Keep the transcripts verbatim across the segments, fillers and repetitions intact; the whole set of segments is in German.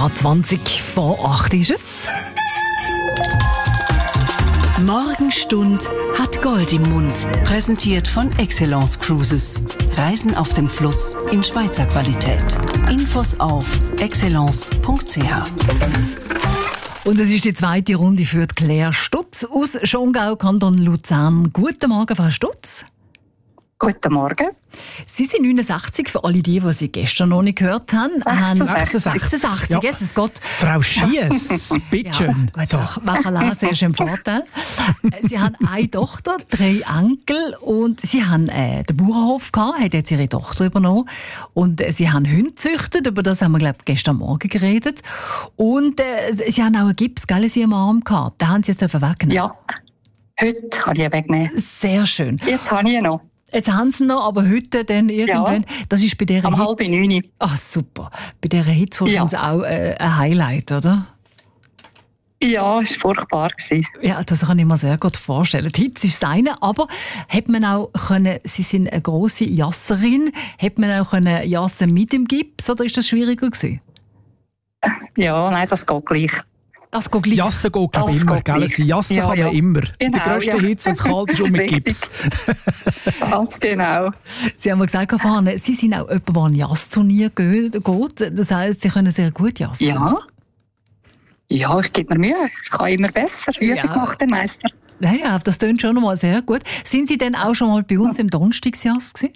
Gerade zwanzig vor acht ist es. Morgenstund hat Gold im Mund. Präsentiert von Excellence Cruises. Reisen auf dem Fluss in Schweizer Qualität. Infos auf excellence punkt c h. Und es ist die zweite Runde für Claire Stutz aus Schongau, Kanton Luzern. Guten Morgen, Frau Stutz. Guten Morgen. Sie sind neunundsechzig, für alle die, die Sie gestern noch nicht gehört haben. sechsundsechzig. sechsundsechzig, Ja. Jesus Gott. Frau Schiess, bitteschön. Ja, So. wer lesen ist im Vorteil. Sie haben eine Tochter, drei Enkel und Sie haben äh, den Bauernhof gehabt, hat jetzt Ihre Tochter übernommen. Und äh, Sie haben Hunde gezüchtet, über das haben wir, glaube ich, gestern Morgen geredet. Und äh, Sie haben auch einen Gips, gell, Sie am Arm gehabt. Den haben Sie jetzt weggenommen. Ja, heute kann ich ihn wegnehmen. Sehr schön. Jetzt habe ich ihn noch. Jetzt haben Sie ihn noch, aber heute dann irgendwann, Ja. das ist bei dieser Am Hitze. halb neun. Ach, super. Bei dieser Hitze Ja. haben Sie auch äh, ein Highlight, oder? Ja, es war furchtbar. Ja, das kann ich mir sehr gut vorstellen. Die Hitze ist seine, aber hat man auch können, Sie sind eine grosse Jasserin, hat man auch können jassen mit dem Gips, oder ist das schwieriger gewesen? Ja, nein, das geht gleich. Das geht gleich. Jassen geht, glaube ich, Das immer. geht Gell? gleich. Sie Jassen Ja, kann ja. man immer. In der Genau, grössten ja. Hitze, wenn es kalt ist, und mit Richtig. Gips. Ganz genau. Sie haben mir gesagt, Frau Fahne, Sie sind auch jemand, der an Jassturnier geht. Das heisst, Sie können sehr gut jassen. Ja. Ja, ich gebe mir Mühe. Ich kann immer besser. Übung Ja. macht den Meister. Ja, ja, das klingt schon einmal sehr gut. Sind Sie denn auch schon mal bei uns im Donnerstagsjass gewesen?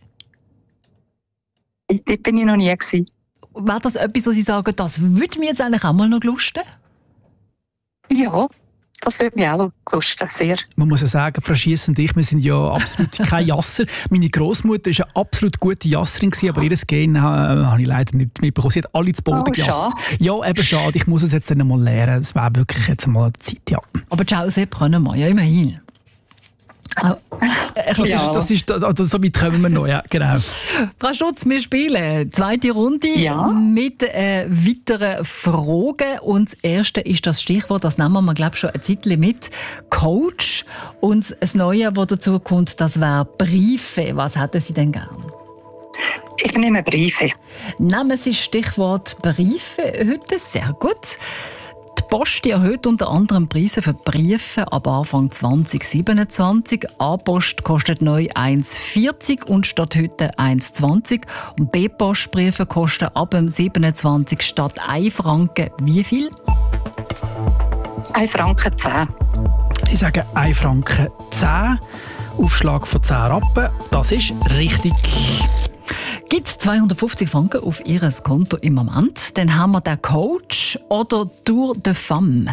Dort bin ich noch nie gewesen. Wäre das etwas, wo Sie sagen, das würde mir jetzt eigentlich auch mal noch lusten? Ja, das würde mich auch lusten, sehr. Man muss ja sagen, Frau Schiess und ich, wir sind ja absolut keine Jasser. Meine Großmutter war eine absolut gute Jasserin, aber ihr Gen äh, habe ich leider nicht mitbekommen. Sie hat alle zu Boden Oh, gejasst. Ja, eben schade. Ich muss es jetzt dann mal lernen. Es wäre wirklich jetzt mal Zeit, ja. Aber Josep können wir, ja, immerhin. Auch- Das, Ja. ist, das ist, also so weit kommen wir noch, ja, genau. Frau Stutz, wir spielen zweite Runde Ja. mit äh, weiteren Fragen. Und das erste ist das Stichwort, das nehmen wir, glaube ich, schon ein Zeitchen mit. Coach. Und das Neue, das dazu kommt, das wäre Briefe. Was hätten Sie denn gern? Ich nehme Briefe. Nehmen Sie das Stichwort Briefe heute, sehr gut. Die Post die erhöht unter anderem Preise für Briefe ab Anfang zwanzig siebenundzwanzig. A-Post kostet neu eins vierzig und statt heute eins zwanzig. Und B-Postbriefe kosten ab dem siebenundzwanzig statt ein Franken wie viel? ein Franken zehn. Sie sagen ein Franken zehn, Aufschlag von zehn Rappen. Das ist richtig. Gibt es zweihundertfünfzig Franken auf Ihr Konto im Moment? Dann haben wir den Coach oder Tour de Femme.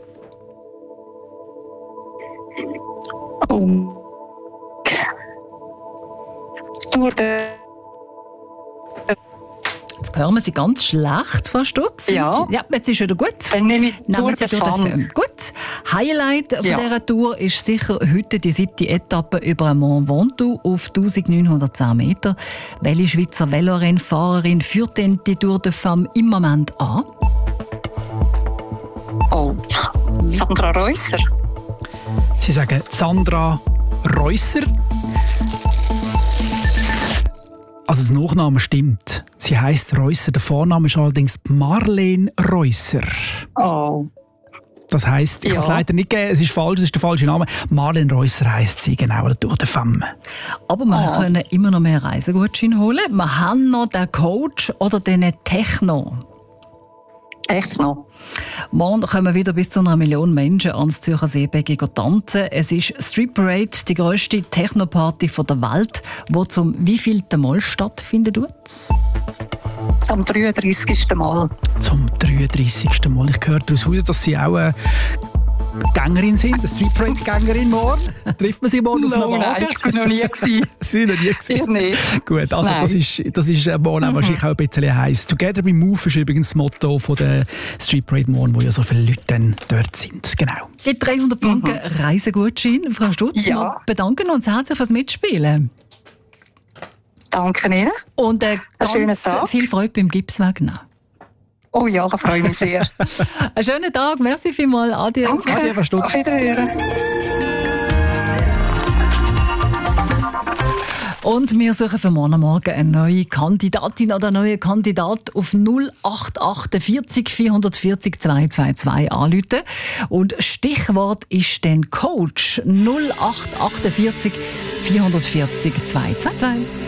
Und durch den Jetzt hören wir Sie ganz schlecht, Frau Stutz. Ja. Ja, jetzt ist wieder gut. Dann nehme ich Nehmen Tour Sie de durch den Femme. Film. Gut. Highlight von Ja. dieser Tour ist sicher heute die siebte Etappe über den Mont Ventoux auf neunzehnhundertzehn Meter. Welche Schweizer Velorennfahrerin führt denn die Tour de Femme im Moment an? Oh, Sandra Reusser. Sie sagen Sandra Reusser. Also der Nachname stimmt. Sie heisst Reusser. Der Vorname ist allerdings Marlene Reusser. Oh, Das heisst, ich Ja. kann es leider nicht geben, es ist falsch, es ist der falsche Name. Marlene Reusser heisst sie, genau, oder Tour de Femme. Aber wir Ah. können immer noch mehr Reisegutscheine holen. Wir haben noch den Coach oder den Techno. Techno. Morgen kommen wieder bis zu einer Million Menschen ans Zürcher Seebecken tanzen. Es ist Street Parade, die grösste Techno-Party der Welt, die zum wievielten Mal stattfinden wird? Zum dreiunddreißigsten Mal. Zum dreiunddreißigsten Mal. Ich höre daraus heraus, dass Sie auch eine Gängerin sind, eine Street Parade-Gängerin morgen. Trifft man Sie morgen auf No, einem nein, Wagen? ich bin noch nie gewesen. Sie sind noch nie gewesen. Ich nicht. Gut, also Nein. das ist, das ist äh, morgen auch wahrscheinlich auch ein bisschen heiß. Together by Move ist übrigens das Motto von der Street Parade morgen, wo ja so viele Leute dann dort sind. Genau. Die dreihundert Franken Reisegutschein, Frau Stutz. Ja. Wir bedanken uns herzlich fürs Mitspielen. Danke Ihnen. Und äh, Einen schönen ganz Tag. viel Freude beim Gipswegnehmen. Oh ja, da freue ich mich sehr. Einen schönen Tag, merci vielmals. Adi. Danke. Adi, Frau Stutz. Auf Wiederhören. Und wir suchen für morgen Morgen eine neue Kandidatin oder einen neuen Kandidat auf null acht achtundvierzig vierhundertvierzig zweihundertzweiundzwanzig anrufen. Und Stichwort ist dann Coach. null acht achtundvierzig vierhundertvierzig zweihundertzweiundzwanzig.